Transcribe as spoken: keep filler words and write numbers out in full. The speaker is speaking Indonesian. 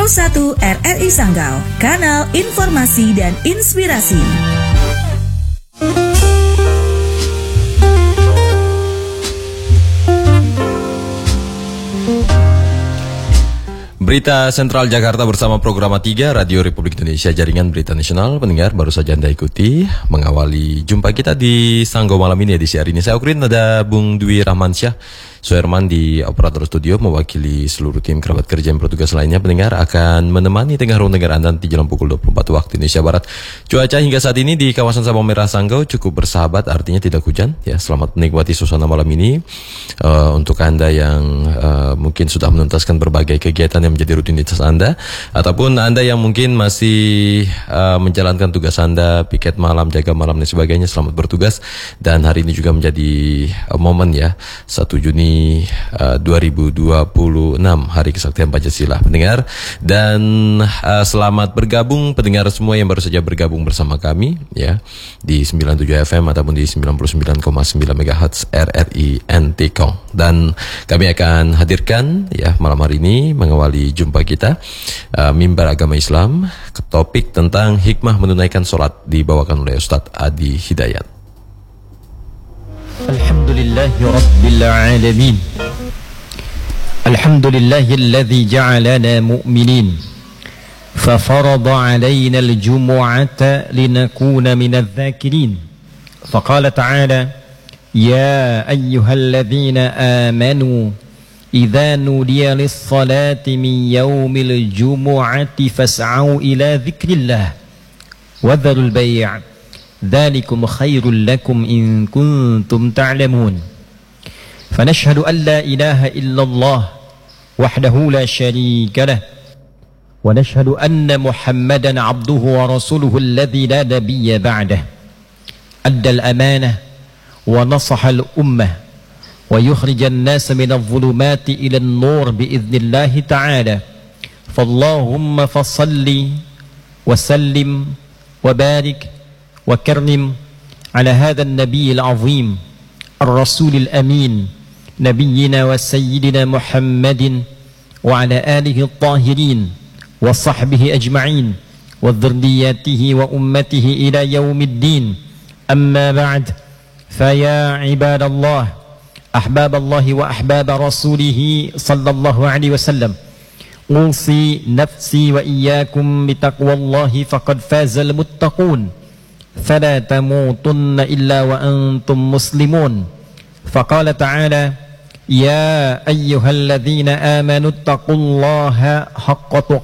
puluh satu R R I Sanggau, kanal informasi dan inspirasi. Berita Sentral Jakarta bersama Program tiga Radio Republik Indonesia Jaringan Berita Nasional. Pendengar, baru saja Anda ikuti mengawali jumpa kita di Sanggau malam ini, edisi hari ini. Saya Ukrin, ada Bung Dwi Rahmansyah Suherman di operator studio, mewakili seluruh tim kerabat kerja yang bertugas lainnya. Pendengar akan menemani tengah ruang dengar Anda nanti jelang pukul dua puluh empat waktu Indonesia Barat. Cuaca hingga saat ini di kawasan Sabang Merah Sanggau cukup bersahabat, artinya tidak hujan. Ya, selamat menikmati suasana malam ini. Uh, untuk Anda yang uh, mungkin sudah menuntaskan berbagai kegiatan yang menjadi rutinitas Anda, ataupun Anda yang mungkin masih uh, menjalankan tugas Anda, piket malam, jaga malam dan sebagainya, selamat bertugas. Dan hari ini juga menjadi uh, momen ya, satu Juni uh, dua ribu dua puluh enam, Hari Kesaktian Pancasila, pendengar. Dan uh, selamat bergabung pendengar semua yang baru saja bergabung bersama kami ya di sembilan puluh tujuh F M ataupun di sembilan puluh sembilan koma sembilan megahertz R R I N T Kong. Dan kami akan hadirkan ya malam hari ini mengawali jumpa kita uh, Mimbar Agama Islam ke topik tentang hikmah menunaikan sholat, dibawakan oleh Ustadz Adi Hidayat. Alhamdulillahi Rabbil Alamin. Alhamdulillahilladzi ja'alana mu'minin fafarada alaina al-jumu'ata linakuna minadh dhakirin. Faqala ta'ala ya ayyuhalladzina amanu idza nudiya lis-salati min yaumil jumu'ati fas'au ila dzikrillah wa dharul bay'. ذلكم خير لكم إن كنتم تعلمون. فنشهد أن لا إله إلا الله وحده لا شريك له ونشهد أن محمدا عبده ورسوله الذي لا نبي بعده أدى الأمانة ونصح الأمة ويخرج الناس من الظلمات إلى النور بإذن الله تعالى. فاللهم فصل وسلم وبارك وكرم على هذا النبي العظيم الرسول الأمين نبينا وسيدنا محمد وعلى آله الطاهرين وصحبه أجمعين وذرياته وأمته إلى يوم الدين. أما بعد، فيا عباد الله أحباب الله وأحباب رسوله صلى الله عليه وسلم، أوصي نفسي وإياكم بتقوى الله فقد فاز المتقون. فلا تموتن إلا وأنتم مسلمون. فقال تعالى يا أيها الذين آمنوا اتقوا الله حق تقاته